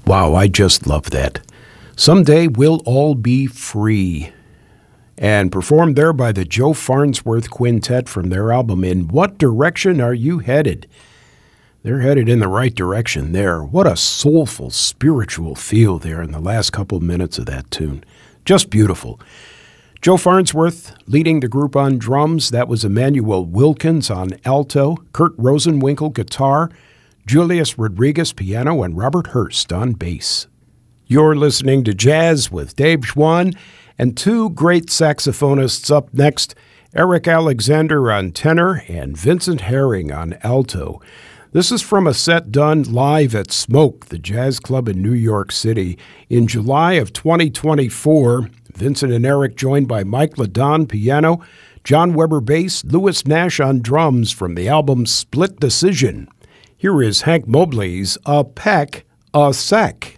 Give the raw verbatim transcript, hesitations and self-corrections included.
Wow, I just love that. Someday we'll all be free. And performed there by the Joe Farnsworth Quintet from their album, In What Direction Are You Headed? They're headed in the right direction there. What a soulful, spiritual feel there in the last couple minutes of that tune. Just beautiful. Joe Farnsworth leading the group on drums. That was Emmanuel Wilkins on alto, Kurt Rosenwinkel guitar, Julius Rodriguez piano, and Robert Hurst on bass. You're listening to Jazz with Dave Schwann, and two great saxophonists up next, Eric Alexander on tenor and Vincent Herring on alto. This is from a set done live at Smoke, the jazz club in New York City. In July of twenty twenty-four, Vincent and Eric joined by Mike LaDon piano, John Weber bass, Louis Nash on drums from the album Split Decision. Here is Hank Mobley's A Peck, A Sec.